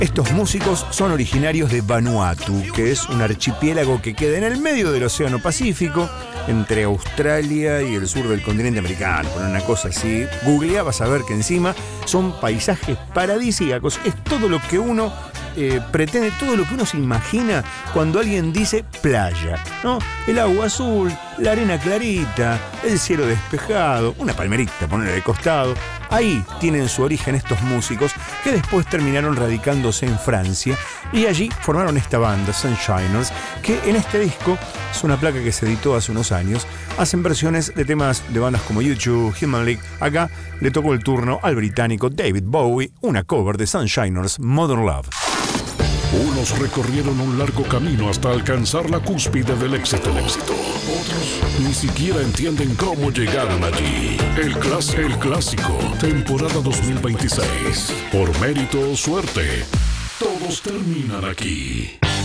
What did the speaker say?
Estos músicos son originarios de Vanuatu, que es un archipiélago que queda en el medio del Océano Pacífico, entre Australia y el sur del continente americano. Una cosa así. Googlea, vas a ver que encima son paisajes paradisíacos. Es todo lo que uno pretende, todo lo que uno se imagina cuando alguien dice playa, ¿no? El agua azul, la arena clarita, el cielo despejado, una palmerita, ponerle de costado. Ahí tienen su origen estos músicos que después terminaron radicándose en Francia y allí formaron esta banda, Sunshiners, que en este disco, es una placa que se editó hace unos años, hacen versiones de temas de bandas como U2, Human League. Acá le tocó el turno al británico David Bowie, una cover de Sunshiners, Modern Love. Unos recorrieron un largo camino hasta alcanzar la cúspide del éxito. Otros ni siquiera entienden cómo llegaron allí. El clásico, temporada 2026. Por mérito o suerte, todos terminan aquí.